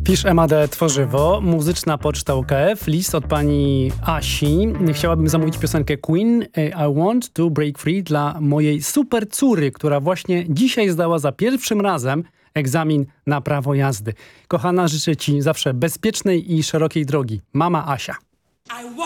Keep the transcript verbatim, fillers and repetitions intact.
Fisz M A D Tworzywo, muzyczna poczta U K F, list od pani Asi. Chciałabym zamówić piosenkę Queen I Want to Break Free dla mojej super córy, która właśnie dzisiaj zdała za pierwszym razem egzamin na prawo jazdy. Kochana, życzę ci zawsze bezpiecznej i szerokiej drogi. Mama Asia.